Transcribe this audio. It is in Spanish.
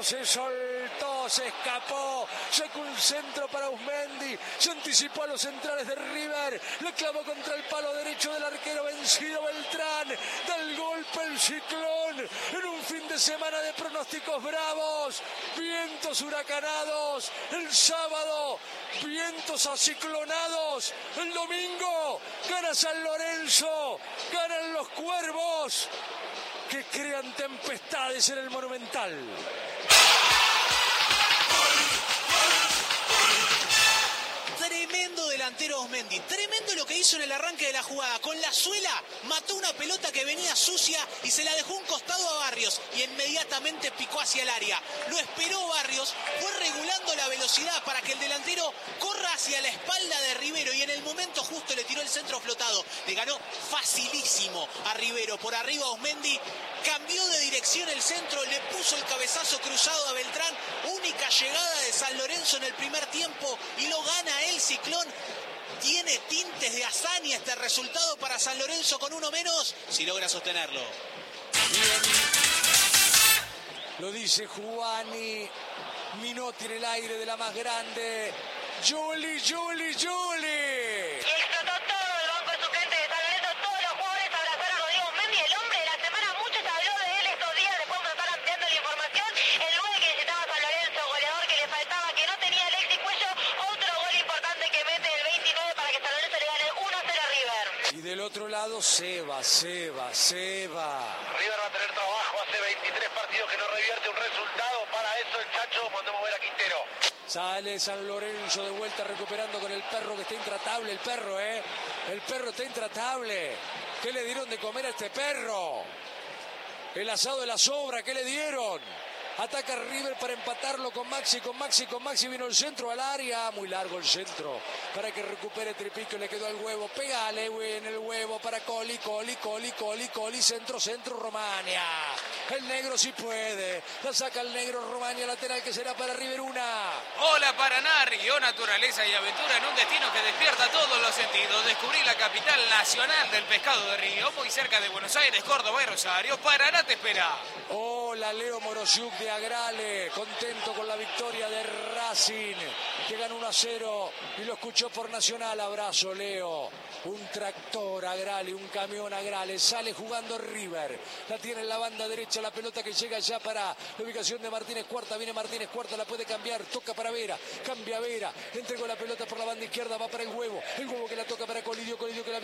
se soltó, se escapó, sacó un centro para Uzmendi, se anticipó a los centrales de River, le clavó contra el palo derecho del arquero vencido Beltrán, da el golpe el Ciclón, en un fin de semana de pronósticos bravos, vientos huracanados, el sábado, vientos aciclonados, el domingo, gana San Lorenzo, ganan los Cuervos, que crean tempestades en el Monumental. Tremendo delantero Uzmendi, tremendo lo que hizo en el arranque de la jugada. Con la suela mató una pelota que venía sucia y se la dejó un costado a Barrios y inmediatamente picó hacia el área. Lo esperó Barrios, fue regulando la velocidad para que el delantero corra hacia la espalda de Rivero y en el momento justo le tiró el centro flotado. Le ganó facilísimo a Rivero, por arriba Uzmendi, cambió de dirección el centro, le puso el cabezazo cruzado a Beltrán, única llegada de San Lorenzo en el primer tiempo y lo gana el Ciclón. Tiene tintes de hazaña este resultado para San Lorenzo con uno menos, si logra sostenerlo. Bien. Lo dice Juani, Minotti en el aire de la más grande. Juli, Juli, Juli. Y explotó todo el banco de suplentes de San Lorenzo, todos los jugadores abrazaron a Rodrigo Uzmendi, el hombre de la semana. Mucho se habló de él estos días, después vamos a estar ampliando la información. El 9 que necesitaba San Lorenzo, goleador que le faltaba, que no tenía Alexis Cuello, otro gol importante que mete el 29 para que San Lorenzo le gane 1-0 a River. Y del otro lado, Seba. River va a tener trabajo, hace 23 partidos que no revierte un resultado. Para eso el Chacho mandó mover a Quintero. Sale San Lorenzo de vuelta recuperando con el perro que está intratable, el perro está intratable. ¿Qué le dieron de comer a este perro? El asado de la sobra, ¿qué le dieron? Ataca River para empatarlo con Maxi vino el centro al área, muy largo el centro, para que recupere Tripico, le quedó al huevo, pégale en el huevo para Coli, centro, Romania, el negro sí puede, la saca el negro Romania, lateral que será para River una. Hola Paraná, río, naturaleza y aventura en un destino que despierta todos los sentidos. Descubrí la capital nacional del pescado de Río, muy cerca de Buenos Aires, Córdoba y Rosario. Paraná te espera. Hola Leo Morosiuk de Agrale, contento con la victoria de Racing, que ganó 1-0 y lo escuchó por Nacional. Abrazo Leo, un tractor Agrale, un camión Agrale, sale jugando River, la tiene en la banda derecha, la pelota que llega ya para la ubicación de Martínez Cuarta, viene Martínez Cuarta, la puede cambiar, toca para Vera, cambia Vera, entregó la pelota por la banda izquierda, va para el huevo que la toca para Colidio que la